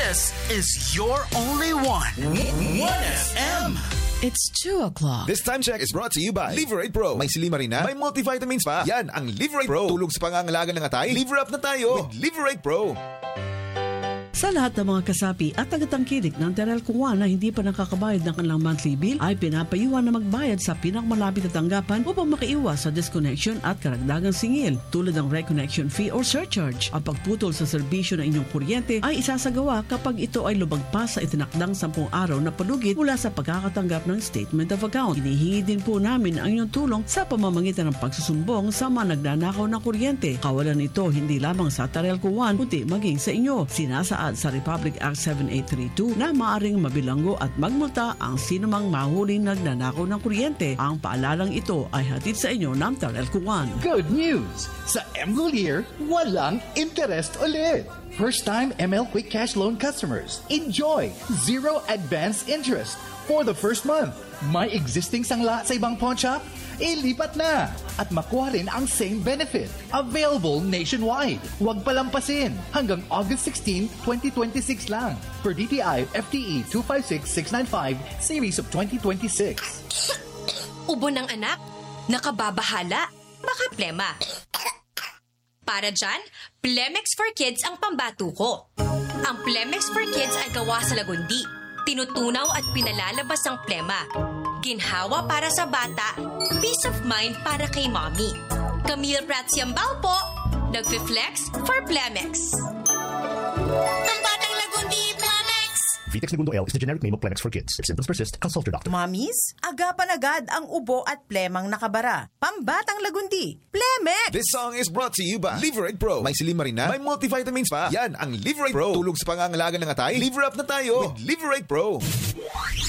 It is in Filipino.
This is your only one. 1FM. It's 2 o'clock. This time check is brought to you by Liverate Pro. May Silimarina, may multivitamins pa. Yan ang Liverate Pro. Tulog sa pangangalaga ng atay. Liver up na tayo with Liverate Pro. Sa lahat ng mga kasapi at tagatangkilik ng Teralco One na hindi pa nakakabayad ng kanilang monthly bill ay pinapayuhan na magbayad sa pinakamalapit na tanggapan upang makaiwas sa disconnection at karagdagang singil tulad ng reconnection fee or surcharge. Ang pagputol sa serbisyo ng inyong kuryente ay isasagawa kapag ito ay lumagpas sa itinakdang 10 araw na palugit mula sa pagkakatanggap ng statement of account. Hinihingi din po namin ang inyong tulong sa pamamagitan ng pagsusumbong sa mga nagnanakaw ng kuryente. Kawalan ito hindi lamang sa Teralco One kundi maging sa inyo. Sinasaad sa Republic Act 7832 na maaring mabilanggo at magmulta ang sinumang mahuling nagnanakaw ng kuryente. Ang paalalang ito ay hatid sa inyo ng Teralco One. Good news! Sa Mgolier, walang interest ulit. First-time ML Quick Cash Loan customers, enjoy zero advance interest for the first month. May existing sangla sa ibang pawn shop? Ilipat na at makuha rin ang same benefit. Available nationwide. Huwag palampasin. Hanggang August 16, 2026 lang. Per DTI FTE 256695 Series of 2026. Ubo ng anak? Nakababahala? Baka plema. Para dyan, Plemex for Kids ang pambato ko. Ang Plemex for Kids ay gawa sa lagundi. Tinutunaw at pinalalabas ang plema. Ginhawa para sa bata, peace of mind para kay mommy. Camille Prats Yambao po, nagfi-flex for Plemex. Ang batang lagundi, Plemex! Vitex Segundo L is the generic name of Plemex for kids. If symptoms persist, consult your doctor. Mommies, agapan agad ang ubo at plemang nakabara. Pambatang lagundi, Plemex! This song is brought to you by Liverate Pro. May Silimarina, may multivitamins pa. Yan ang Liverate Pro. Tulog sa pangangalaga ng atay. Liver up na tayo with Liverate Pro.